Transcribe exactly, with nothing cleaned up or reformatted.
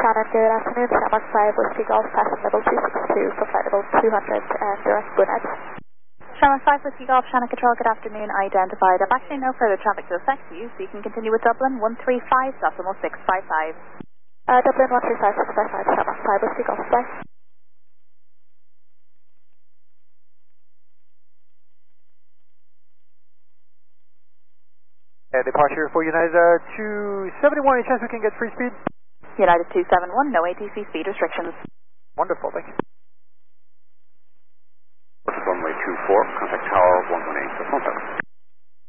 Shannon, good afternoon. Shamrock five, Whiskey Golf, passing level two six two for flight level two hundred and direct Gwynedd. Shamrock five, Whiskey Golf, Shannon Control, good afternoon. Identified. I've actually no further traffic to affect you, so you can continue with Dublin one three five decimal six five five. Uh, Dublin one three five six five five, Shamrock five, Whiskey Golf, bye. Uh, departure for United uh, two seventy-one, any chance we can get free speed? United two seven one, no A T C speed restrictions. Wonderful, thank you. Runway two four, contact tower one one eight,